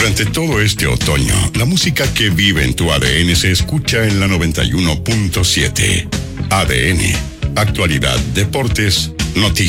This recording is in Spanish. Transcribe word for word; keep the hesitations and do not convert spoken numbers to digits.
Durante todo este otoño, la música que vive en tu A D N se escucha en la noventa y uno punto siete. A D N, actualidad, deportes, noticias.